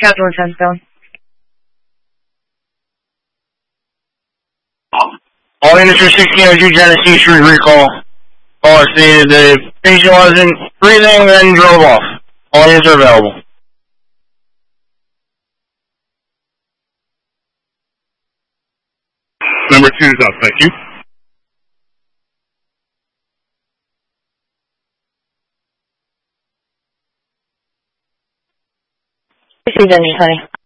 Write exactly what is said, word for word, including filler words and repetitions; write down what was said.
Capital ten, going. All units are sixteen oh two Genesee Street recall. All stated the patient wasn't breathing, then drove off. All units are available. Number two is up, thank you. Received any, honey.